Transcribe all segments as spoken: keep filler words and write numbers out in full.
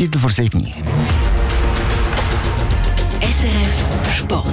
Viertel vor sieben. S R F Sport.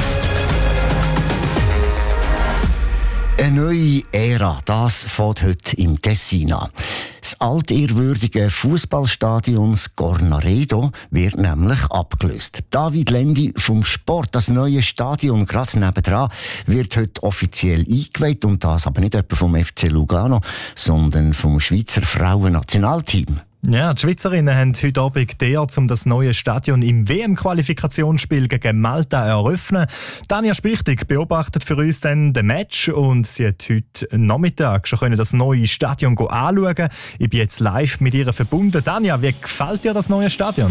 Eine neue Ära, das fängt heute im Tessin an. Das altehrwürdige Fußballstadion Scornaredo wird nämlich abgelöst. David Lendi vom Sport, das neue Stadion gerade nebendran, wird heute offiziell eingeweiht. Und das aber nicht etwa vom F C Lugano, sondern vom Schweizer Frauennationalteam. Ja, die Schweizerinnen haben heute Abend geehrt, um das neue Stadion im W M-Qualifikationsspiel gegen Malta zu eröffnen. Tanja Spichtig beobachtet für uns dann den Match und sie hat heute Nachmittag schon können das neue Stadion anschauen. Ich bin jetzt live mit ihr verbunden. Tanja, wie gefällt dir das neue Stadion?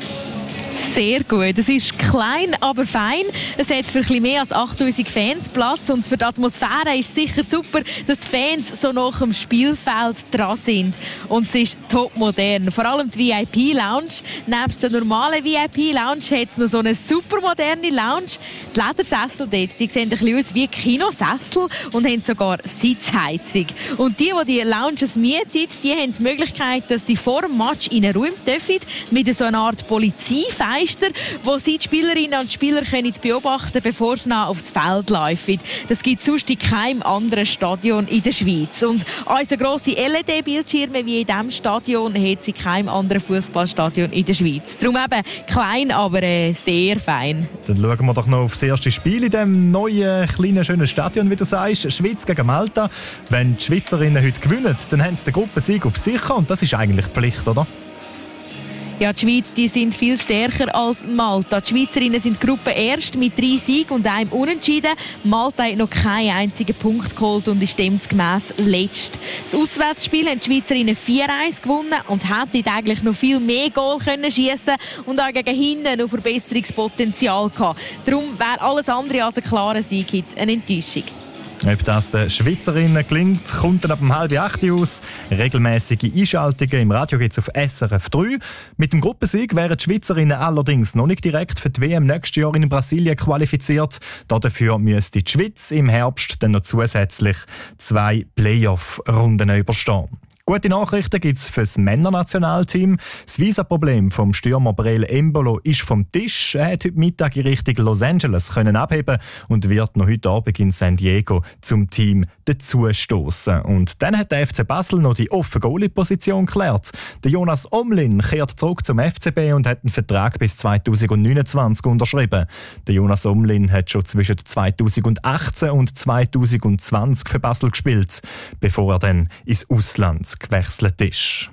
Sehr gut. Es ist klein, aber fein. Es hat für ein bisschen mehr als achttausend Fans Platz und für die Atmosphäre ist es sicher super, dass die Fans so nach dem Spielfeld dran sind. Und es ist top modern. Vor allem die V I P-Lounge. Neben der normalen V I P-Lounge hat es noch so eine super moderne Lounge. Die Ledersessel dort, die sehen ein bisschen aus wie Kinosessel und haben sogar Sitzheizung. Und die, die die Lounges mieten, die haben die Möglichkeit, dass sie vor dem Match in einen Raum dürfen, mit so einer Art Polizeifeister, wo sie die Spielerinnen und Spieler können beobachten, bevor sie noch aufs Feld laufen. Das gibt es sonst in keinem anderen Stadion in der Schweiz. Und unsere grosse L E D-Bildschirme wie in diesem Stadion hat sie in keinem anderen Fußballstadion in der Schweiz. Darum eben klein, aber äh, sehr fein. Dann schauen wir doch noch auf das erste Spiel in diesem neuen, kleinen, schönen Stadion, wie du sagst. Schweiz gegen Malta. Wenn die Schweizerinnen heute gewinnen, dann haben sie den Gruppensieg auf sicher. Und das ist eigentlich Pflicht, oder? Ja, die Schweiz, die sind viel stärker als Malta. Die Schweizerinnen sind Gruppe erst mit drei Siegen und einem Unentschieden. Malta hat noch keinen einzigen Punkt geholt und ist demgemäss letzt. Das Auswärtsspiel haben die Schweizerinnen vier eins gewonnen und hätten eigentlich noch viel mehr Goal können schiessen und auch gegen hinten noch Verbesserungspotenzial gehabt. Darum wäre alles andere als ein klarer Sieg jetzt eine Enttäuschung. Ob das den Schweizerinnen gelingt, kommt dann ab um halb acht aus. Regelmäßige Einschaltungen im Radio gibt es auf S R F drei. Mit dem Gruppensieg wären die Schweizerinnen allerdings noch nicht direkt für die W M nächstes Jahr in Brasilien qualifiziert. Dafür müsste die Schweiz im Herbst dann noch zusätzlich zwei Playoff-Runden überstehen. Gute Nachrichten gibt es für das Männernationalteam. Das Visa-Problem vom Stürmer Breel Embolo ist vom Tisch. Er hat heute Mittag in Richtung Los Angeles können abheben und wird noch heute Abend in San Diego zum Team dazustoßen. Und dann hat der F C Basel noch die offene Goalie-Position geklärt. Der Jonas Omlin kehrt zurück zum F C B und hat einen Vertrag bis zweitausendneunundzwanzig unterschrieben. Der Jonas Omlin hat schon zwischen zweitausendachtzehn und zweitausendzwanzig für Basel gespielt, bevor er dann ins Ausland gewechselt ist.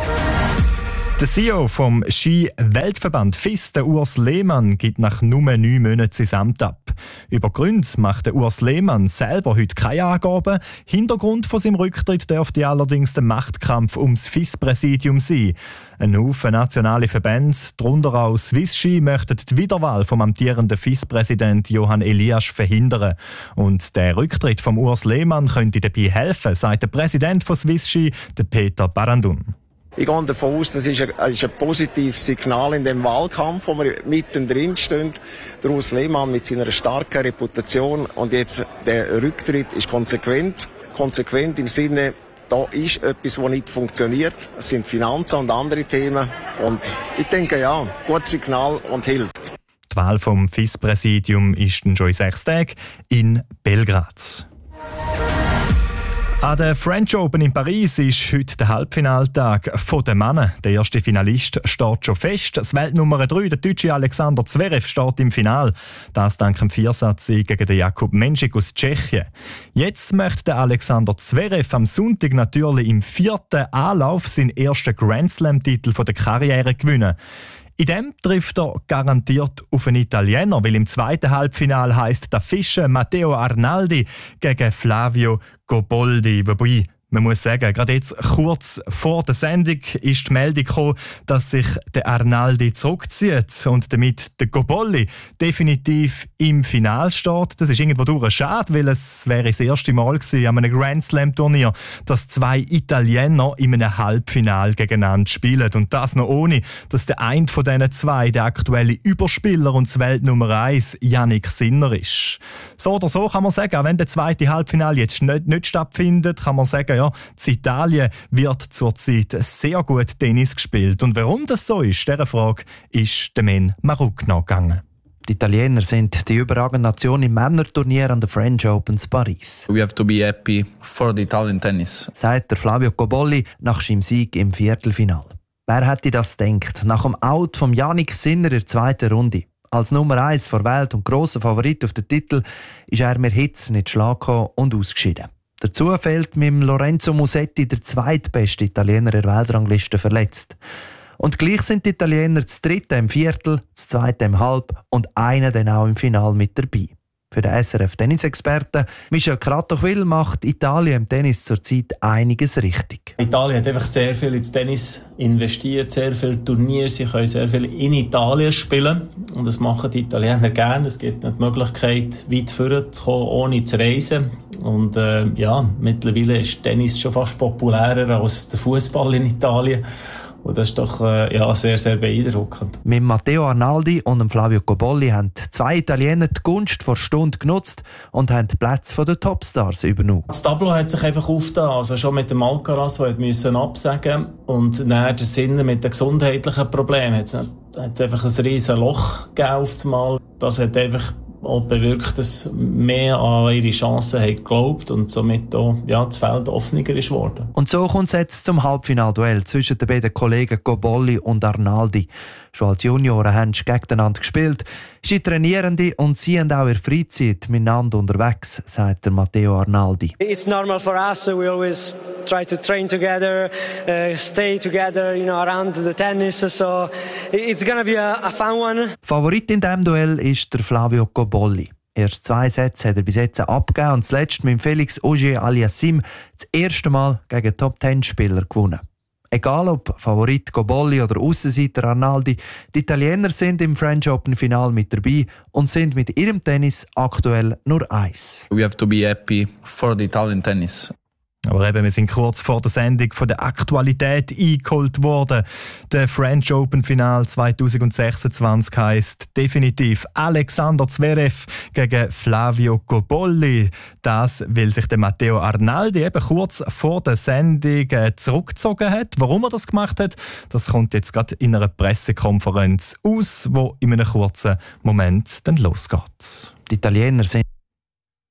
Der C E O vom Ski-Weltverband F I S, der Urs Lehmann, gibt nach nur neun Monaten sein Amt ab. Über Gründe macht der Urs Lehmann selber heute keine Angaben. Hintergrund von seinem Rücktritt dürfte allerdings der Machtkampf ums F I S-Präsidium sein. Ein Haufen nationale Verbände, darunter auch Swiss Ski, möchten die Wiederwahl vom amtierenden F I S-Präsident Johann Eliasch verhindern. Und der Rücktritt vom Urs Lehmann könnte dabei helfen, sagt der Präsident von Swiss Ski, der Peter Barandun. Ich gehe davon aus, das ist ein, ist ein positives Signal in dem Wahlkampf, wo wir mittendrin stehen. Der Urs Lehmann mit seiner starken Reputation und jetzt der Rücktritt ist konsequent. Konsequent im Sinne, da ist etwas, was nicht funktioniert. Es sind Finanzen und andere Themen. Und ich denke, ja, gutes Signal und hilft. Die Wahl vom F I S-Präsidium ist dann schon in sechs Tagen in Belgrad. An der French Open in Paris ist heute der Halbfinaltag der Männer. Der erste Finalist steht schon fest. Das Weltnummer drei, der deutsche Alexander Zverev, steht im Finale. Das dank dem Viersatz-Sieg gegen den Jakub Menšik aus Tschechien. Jetzt möchte der Alexander Zverev am Sonntag natürlich im vierten Anlauf seinen ersten Grand Slam-Titel der Karriere gewinnen. In dem trifft er garantiert auf einen Italiener, weil im zweiten Halbfinale heisst der Fischer Matteo Arnaldi gegen Flavio Goboldi. Wobei, man muss sagen, gerade jetzt kurz vor der Sendung ist die Meldung gekommen, dass sich der Arnaldi zurückzieht und damit der Goboldi definitiv im Finale steht. Das ist irgendwo durch schade, weil es wäre das erste Mal gewesen an einem Grand Slam Turnier, dass zwei Italiener in einem Halbfinale gegeneinander spielen. Und das noch ohne, dass der eine von diesen zwei der aktuelle Überspieler und das Weltnummer eins Jannik Sinner ist. So oder so kann man sagen, auch wenn der zweite Halbfinale jetzt nicht, nicht stattfindet, kann man sagen, ja, in Italien wird zurzeit sehr gut Tennis gespielt. Und warum das so ist, dieser Frage ist der Men Maruk nachgegangen. Die Italiener sind die überragende Nation im Männerturnier an der French Opens Paris. We have to be happy for the Italian tennis, sagt der Flavio Cobolli nach seinem Sieg im Viertelfinal. Wer hätte das gedacht? Nach dem Out von Jannik Sinner in der zweiten Runde. Als Nummer eins vor Welt und grosser Favorit auf den Titel ist er mit Hitz nicht schlagen und ausgeschieden. Dazu fehlt mit Lorenzo Musetti der zweitbeste Italiener der Weltrangliste verletzt. Und gleich sind die Italiener das dritte im Viertel, das zweite im Halb und einer dann auch im Finale mit dabei. Für den S R F-Tennisexperten Michel Kratochwil macht Italien im Tennis zurzeit einiges richtig. Italien hat einfach sehr viel ins Tennis investiert, sehr viele Turniere, sie können sehr viel in Italien spielen und das machen die Italiener gerne. Es gibt die Möglichkeit, weit vorne zu kommen, ohne zu reisen. Und äh, ja, mittlerweile ist Tennis schon fast populärer als der Fußball in Italien. Und das ist doch äh, ja, sehr, sehr beeindruckend. Mit Matteo Arnaldi und dem Flavio Cobolli haben zwei Italiener die Gunst vor Stunde genutzt und haben die Plätze der Topstars übernommen. Das Tableau hat sich einfach aufgetan. Also schon mit dem Alcaraz, der musste absagen und dann der Sinner mit den gesundheitlichen Problemen. Hat es einfach ein riesen Loch gegeben auf das Mal. Das hat einfach auch bewirkt, dass mehr an ihre Chancen haben geglaubt und somit auch, ja, das Feld offener ist geworden. Und so kommt es jetzt zum Halbfinalduell zwischen den beiden Kollegen Cobolli und Arnaldi. Schon als Junioren haben sie gegeneinander gespielt. Sie trainieren und sie sind auch in der Freizeit miteinander unterwegs, sagt der Matteo Arnaldi. It's normal for us. We always try to train together, uh, stay together, you know, around the tennis. So it's gonna be a, a fun one. Favorit in diesem Duell ist der Flavio Cobolli. Erst zwei Sätze hat er bis jetzt abgegeben und zuletzt mit Felix Auger-Aliassime das erste Mal gegen Top-Ten-Spieler gewonnen. Egal ob Favorit Cobolli oder Aussenseiter Arnaldi, die Italiener sind im French Open Final mit dabei und sind mit ihrem Tennis aktuell nur eins. we have to be happy for the Italian tennis. Aber eben, wir sind kurz vor der Sendung von der Aktualität eingeholt worden. Der French Open Final zwanzig sechsundzwanzig heisst definitiv Alexander Zverev gegen Flavio Cobolli. Das, weil sich der Matteo Arnaldi eben kurz vor der Sendung zurückgezogen hat. Warum er das gemacht hat, das kommt jetzt gerade in einer Pressekonferenz aus, wo in einem kurzen Moment dann losgeht. Die Italiener sind